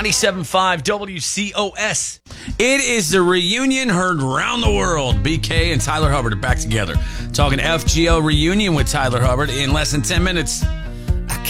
97.5 WCOS. It is the reunion heard around the world. BK and Tyler Hubbard are back together. Talking FGL reunion with Tyler Hubbard in less than 10 minutes.